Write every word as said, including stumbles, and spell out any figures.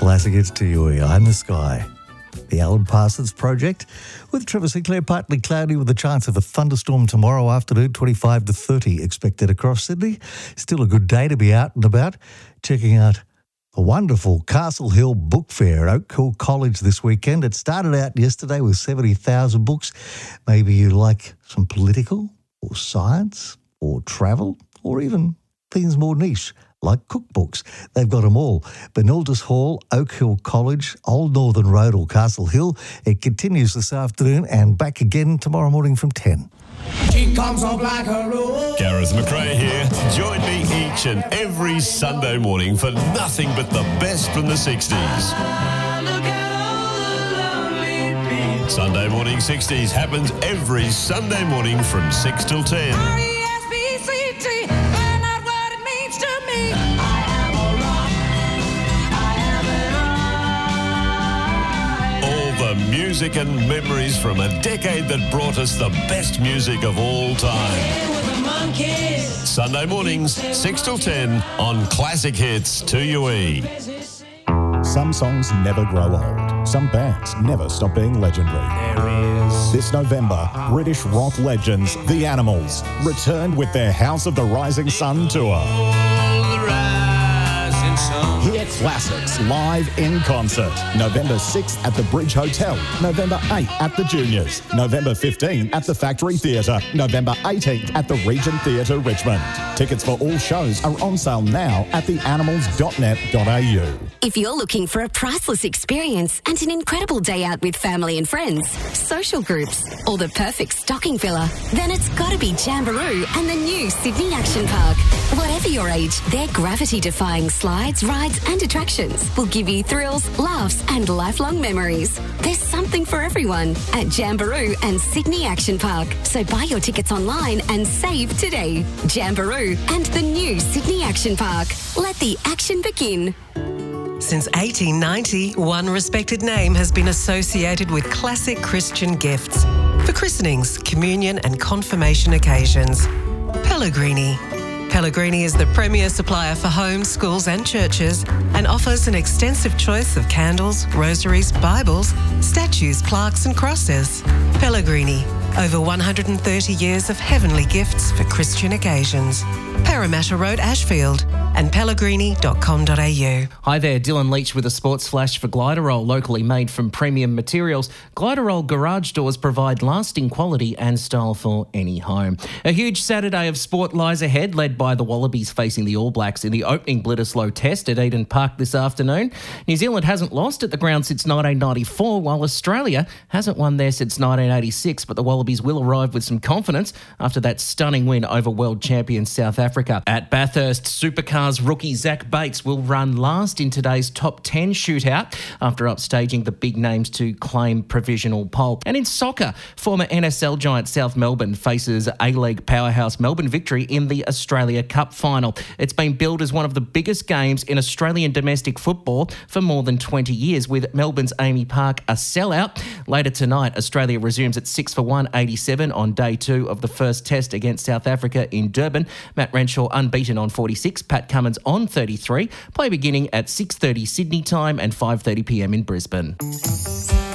Classic Hits to you, Eye in the Sky. The Alan Parsons Project with Trevor Sinclair, partly cloudy with a chance of a thunderstorm tomorrow afternoon, twenty-five to thirty expected across Sydney. Still a good day to be out and about, checking out the wonderful Castle Hill Book Fair at Oak Hill College this weekend. It started out yesterday with seventy thousand books. Maybe you like some political or science or travel or even things more niche like cookbooks. They've got them all. Benildus Hall, Oak Hill College, Old Northern Road or Castle Hill. It continues this afternoon and back again tomorrow morning from ten. She comes up like a rose. Gareth McRae here. Join me each and every Sunday morning for nothing but the best from the sixties. Sunday Morning sixties happens every Sunday morning from six till ten. R E S P C T, find out what it means to me. I am a rock. I am an All the music and memories from a decade that brought us the best music of all time. with the monkeys. Sunday mornings, six till ten on Classic Hits two U E. Some songs never grow old. Some bands never stop being legendary. This November, British rock legends, The Animals, returned with their House of the Rising Sun tour. Hear classics live in concert. November sixth at the Bridge Hotel. November eighth at the Juniors. November fifteenth at the Factory Theatre. November eighteenth at the Regent Theatre, Richmond. Tickets for all shows are on sale now at the animals dot net dot a u. If you're looking for a priceless experience and an incredible day out with family and friends, social groups, or the perfect stocking filler, then it's got to be Jamboree and the new Sydney Action Park. Whatever your age, their gravity-defying slides, rides and attractions will give you thrills, laughs and lifelong memories. There's something for everyone at Jamboree and Sydney Action Park. So buy your tickets online and save today. Jamboree and the new Sydney Action Park. Let the action begin. Since eighteen ninety, one respected name has been associated with classic Christian gifts for christenings, communion and confirmation occasions. Pellegrini. Pellegrini is the premier supplier for homes, schools and churches and offers an extensive choice of candles, rosaries, Bibles, statues, plaques and crosses. Pellegrini. Over one hundred thirty years of heavenly gifts for Christian occasions. Parramatta Road, Ashfield and pellegrini dot com dot a u. Hi there, Dylan Leach with a sports flash for Gliderol, locally made from premium materials. Gliderol garage doors provide lasting quality and style for any home. A huge Saturday of sport lies ahead, led by the Wallabies facing the All Blacks in the opening Bledisloe Test at Eden Park this afternoon. New Zealand hasn't lost at the ground since nineteen ninety-four, while Australia hasn't won there since nineteen eighty-six, but the Wallabies will arrive with some confidence after that stunning win over world champion South Africa. At Bathurst, Supercars rookie Zach Bates will run last in today's top ten shootout after upstaging the big names to claim provisional pole. And in soccer, former N S L giant South Melbourne faces A-League powerhouse Melbourne Victory in the Australia Cup final. It's been billed as one of the biggest games in Australian domestic football for more than twenty years, with Melbourne's Amy Park a sellout. Later tonight, Australia resumes at six for one eighty-seven on day two of the first test against South Africa in Durban. Matt Renshaw unbeaten on forty-six, Pat Cummins on thirty-three. Play beginning at six thirty Sydney time and five thirty p m in Brisbane.